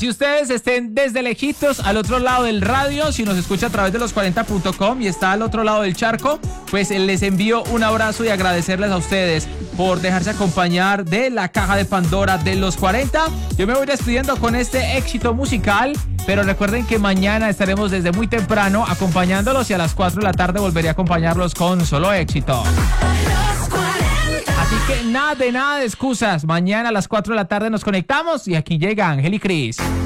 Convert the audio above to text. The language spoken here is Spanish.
Así ustedes estén desde lejitos al otro lado del radio, si nos escucha a través de los40.com y está al otro lado del charco, pues les envío un abrazo y agradecerles a ustedes por dejarse acompañar de la caja de Pandora de los 40. Yo me voy despidiendo con este éxito musical, pero recuerden que mañana estaremos desde muy temprano acompañándolos y a las 4 de la tarde volveré a acompañarlos con solo éxito. Así que nada de excusas. Mañana a las 4 de la tarde nos conectamos y aquí llega Ángel y Cris.